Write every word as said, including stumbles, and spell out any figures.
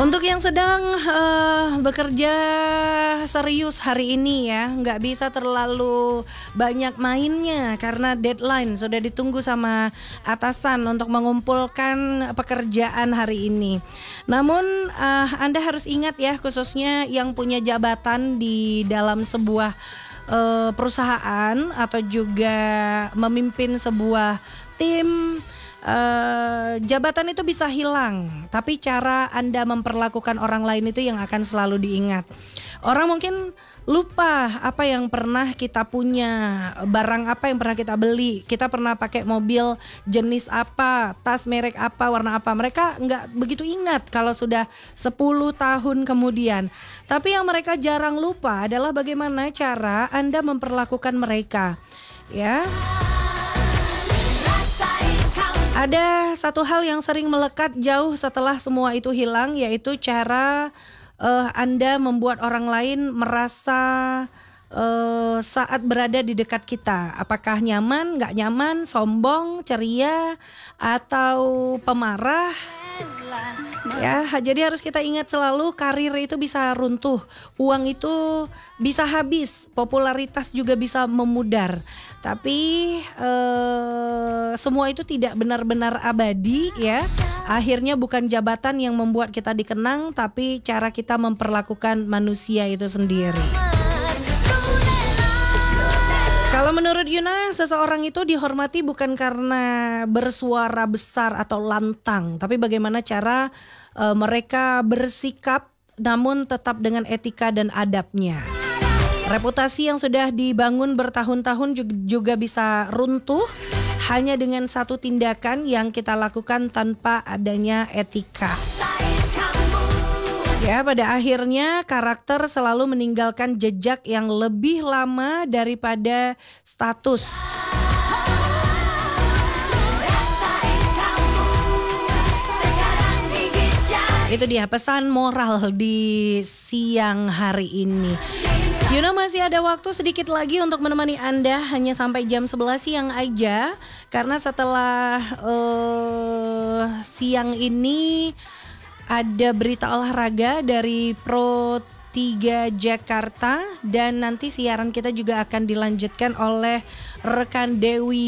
Untuk yang sedang uh, bekerja serius hari ini ya, nggak bisa terlalu banyak mainnya karena deadline sudah ditunggu sama atasan untuk mengumpulkan pekerjaan hari ini. Namun uh, Anda harus ingat ya, khususnya yang punya jabatan di dalam sebuah uh, perusahaan atau juga memimpin sebuah tim. Uh, jabatan itu bisa hilang, tapi cara Anda memperlakukan orang lain itu yang akan selalu diingat. Orang mungkin lupa apa yang pernah kita punya, barang apa yang pernah kita beli, kita pernah pakai mobil jenis apa, tas merek apa, warna apa. Mereka nggak begitu ingat kalau sudah sepuluh tahun kemudian. Tapi yang mereka jarang lupa adalah bagaimana cara Anda memperlakukan mereka, ya. Ada satu hal yang sering melekat jauh setelah semua itu hilang, yaitu cara uh, Anda membuat orang lain merasa uh, saat berada di dekat kita. Apakah nyaman, gak nyaman, sombong, ceria, atau pemarah. Ya, jadi harus kita ingat selalu, karir itu bisa runtuh, uang itu bisa habis, popularitas juga bisa memudar. Tapi eh, semua itu tidak benar-benar abadi ya. Akhirnya bukan jabatan yang membuat kita dikenang, tapi cara kita memperlakukan manusia itu sendiri. Kalau menurut Yuna, seseorang itu dihormati bukan karena bersuara besar atau lantang, tapi bagaimana cara e, mereka bersikap namun tetap dengan etika dan adabnya. Reputasi yang sudah dibangun bertahun-tahun juga bisa runtuh hanya dengan satu tindakan yang kita lakukan tanpa adanya etika. Ya, pada akhirnya karakter selalu meninggalkan jejak yang lebih lama daripada status. Itu dia pesan moral di siang hari ini. Yuna masih ada waktu sedikit lagi untuk menemani Anda hanya sampai jam sebelas siang aja. Karena setelah uh, siang ini ada berita olahraga dari Pro tiga Jakarta dan nanti siaran kita juga akan dilanjutkan oleh rekan Dewi